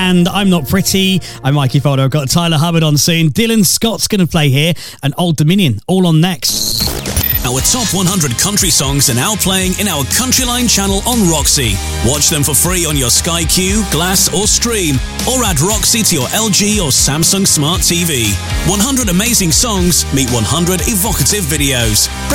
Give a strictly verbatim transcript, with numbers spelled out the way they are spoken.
and I'm Not Pretty. I'm Mikey Folder. I've got Tyler Hubbard on soon. Dylan Scott's going to play here, and Old Dominion, all on next. Our top one hundred country songs are now playing in our Countryline channel on Roxy. Watch them for free on your Sky Q, Glass or Stream, or add Roxy to your L G or Samsung Smart T V. one hundred amazing songs meet one hundred evocative videos.